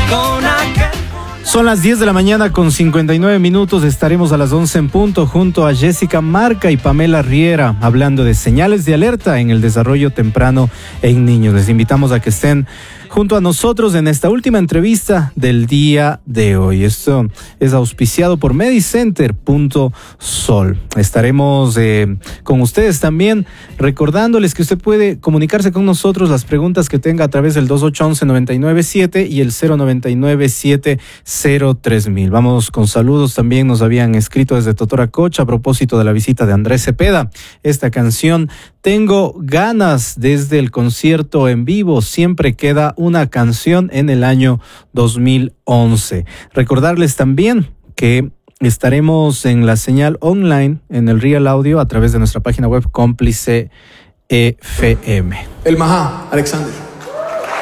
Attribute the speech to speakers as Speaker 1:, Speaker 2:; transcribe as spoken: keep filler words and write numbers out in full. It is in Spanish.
Speaker 1: con aquel.
Speaker 2: Son las diez de la mañana con cincuenta y nueve minutos. Estaremos a las once en punto junto a Jessica Marca y Pamela Riera hablando de señales de alerta en el desarrollo temprano en niños. Les invitamos a que estén junto a nosotros en esta última entrevista del día de hoy. Esto es auspiciado por Medicenter punto sol. Estaremos eh, con ustedes también recordándoles que usted puede comunicarse con nosotros las preguntas que tenga a través del dos ocho uno uno, nueve nueve siete y el cero nueve nueve siete cero tres mil. Vamos con saludos. También nos habían escrito desde Totoracocha a propósito de la visita de Andrés Cepeda. Esta canción, Tengo Ganas, desde el concierto en vivo, siempre queda una canción en el año dos mil once. Recordarles también que estaremos en la señal online en el Real Audio a través de nuestra página web Cómplice F M.
Speaker 3: El Majá, Alexander.